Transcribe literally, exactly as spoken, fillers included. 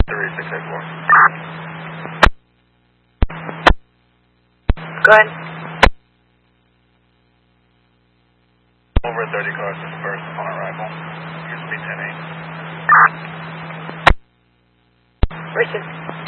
three six eight four. Go ahead. Over thirty cars dispersed upon arrival. Your speed ten eight. Richard.